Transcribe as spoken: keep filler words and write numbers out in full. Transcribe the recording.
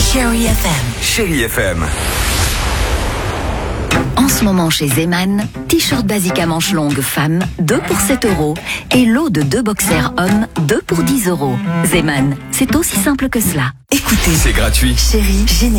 Chérie F M. Chérie F M. En ce moment chez Zeman, t-shirt basique à manches longues femmes, deux pour sept euros. Et lot de deux boxers hommes, deux pour dix euros. Zeman, c'est aussi simple que cela. Écoutez, C'est gratuit. Chérie, génial.